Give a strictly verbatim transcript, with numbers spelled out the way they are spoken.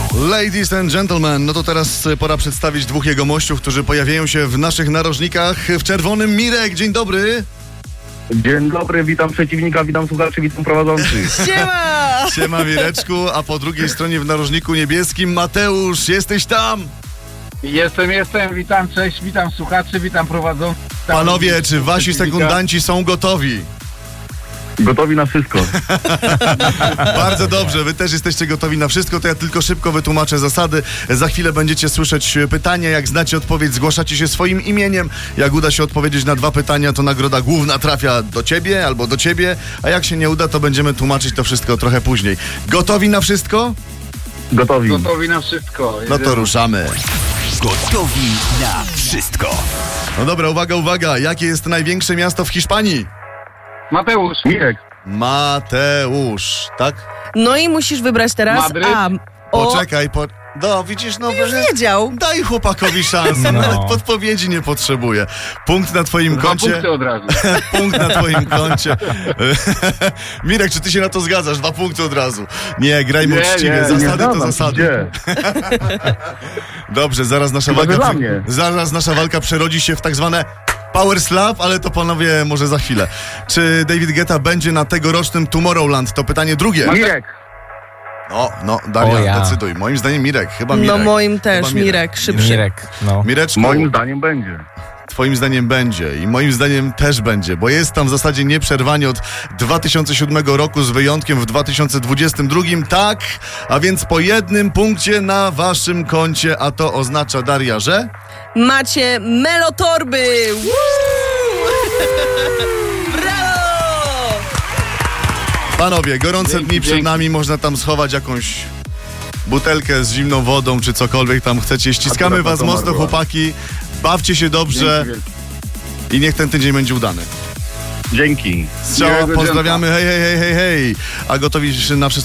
Ladies and gentlemen, no to teraz pora przedstawić dwóch jegomościów, którzy pojawiają się w naszych narożnikach. W czerwonym Mirek, dzień dobry. Dzień dobry, witam przeciwnika, witam słuchaczy, witam prowadzących. Siema! Siema Mireczku, a po drugiej stronie w narożniku niebieskim Mateusz, jesteś tam? Jestem, jestem, witam, cześć, witam słuchaczy, witam prowadzących. Panowie, czy wasi sekundanci są gotowi? Gotowi na wszystko. Bardzo dobrze, wy też jesteście gotowi na wszystko, to ja tylko szybko wytłumaczę zasady. Za chwilę będziecie słyszeć pytania, jak znacie odpowiedź, zgłaszacie się swoim imieniem. Jak uda się odpowiedzieć na dwa pytania, to nagroda główna trafia do ciebie albo do ciebie, a jak się nie uda, to będziemy tłumaczyć to wszystko trochę później. Gotowi na wszystko? Gotowi. Gotowi na wszystko. No to ruszamy. Gotowi na wszystko. No dobra, uwaga, uwaga, jakie jest największe miasto w Hiszpanii? Mateusz, Mirek, Mateusz, tak? No i musisz wybrać teraz Madryt? A. O, Poczekaj, po... No, widzisz, no... już wiedział. Daj chłopakowi szansę, No. nawet podpowiedzi nie potrzebuje. Punkt na twoim dwa koncie. punkty od razu. Punkt na twoim koncie. Mirek, czy ty się na to zgadzasz? Dwa punkty od razu. Nie, grajmy Nie, uczciwie. nie, Zasady nie to zgadzam, zasady. Gdzie? Dobrze, zaraz nasza Chyba, że walka... dla mnie. Zaraz nasza walka przerodzi się w tak zwane power slap, ale to panowie może za chwilę. Czy David Guetta będzie na tegorocznym Tomorrowland? To pytanie drugie. Mirek, O, no, Daria, O ja. decyduj. Moim zdaniem Mirek, chyba Mirek. No moim też, Chyba Mirek, szybszy. Mirek, no. Mireczku, moim zdaniem będzie. twoim zdaniem będzie i moim zdaniem też będzie, bo jest tam w zasadzie nieprzerwanie od dwa tysiące siódmego roku z wyjątkiem w dwa tysiące dwudziestym drugim, tak, a więc po jednym punkcie na waszym koncie, a to oznacza, Daria, że... Macie melotorby! Woo! Brawo! Panowie, gorące Dzięki, dni przed dzięki. nami, można tam schować jakąś butelkę z zimną wodą, czy cokolwiek tam chcecie. Ściskamy Akurat na was to mocno, marła. chłopaki, bawcie się dobrze Dzięki wielkie. i niech ten tydzień będzie udany. Dzięki. Strzała, Miłego pozdrawiamy, hej, hej, hej, hej, hej, a gotowi na wszystko